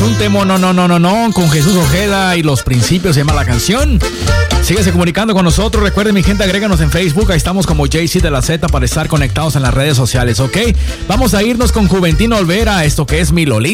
Un tema no, con Jesús Ojeda y Los Principios se llama la canción. Síguese comunicando con nosotros. Recuerden, mi gente, agréganos en Facebook. Ahí estamos como JC de la Z para estar conectados en las redes sociales, ¿ok? Vamos a irnos con Juventino Olvera, esto que es Mi Lolita.